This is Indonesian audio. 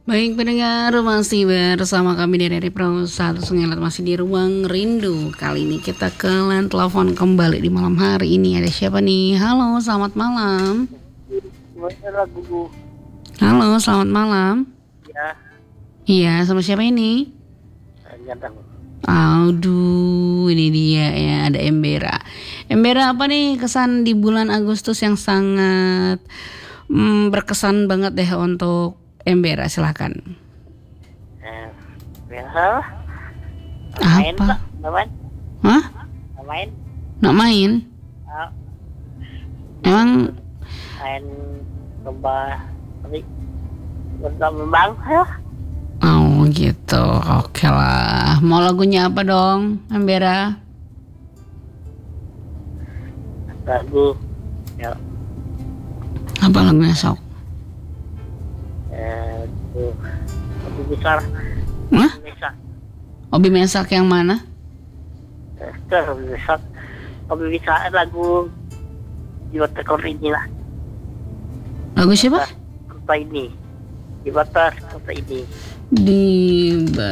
Baik pendengar, masih bersama kami dari Perahu Satu Sungai masih di Ruang Rindu. Kali ini kita ke line telepon kembali di malam hari ini. Ada siapa nih? Halo, selamat malam. Lagu Halo, selamat malam. ya Iya, sama siapa ini? nyandang Aduh, ini dia ya, ada Embera. Embera, apa nih kesan di bulan Agustus yang sangat berkesan banget deh untuk Embera, silakan. biasa main Apa? Pak. Main Hah? main Nak main? ah, Emang main lomba tapi lomba ya oh gitu, oke lah. Mau lagunya apa dong, Embera? lagu ya Apa lagunya sok? tuh lebih besar Hah? bisa Obi Mesak yang mana? lebih besar lebih bisa lagu jiwa tekor ini lah Lagu siapa? kota ini di batas kota ini Di